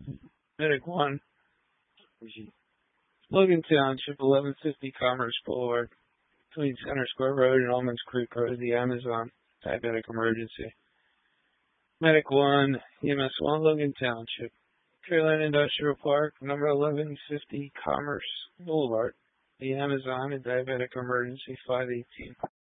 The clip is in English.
Medic 1, Logan Township, 1150 Commerce Boulevard, between Center Square Road and Almonds Creek Road, the Amazon. Diabetic emergency. Medic 1, EMS 1, Logan Township, Carolina Industrial Park, number 1150 Commerce Boulevard, the Amazon, a diabetic emergency, 518.